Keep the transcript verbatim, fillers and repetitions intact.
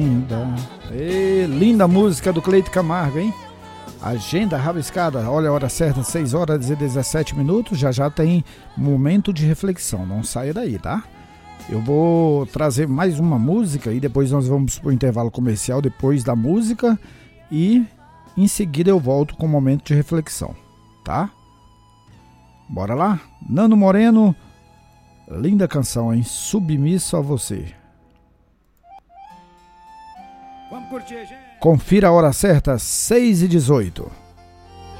Linda. Ei, linda música do Cleito Camargo, hein? Agenda rabiscada, olha a hora certa, seis horas e dezessete minutos, já já tem momento de reflexão, não saia daí, tá? Eu vou trazer mais uma música e depois nós vamos pro intervalo comercial depois da música e em seguida eu volto com o momento de reflexão, tá? Bora lá? Nano Moreno, linda canção, hein? Submisso a você. Vamos curtir, gente. Confira a hora certa, seis e dezoito.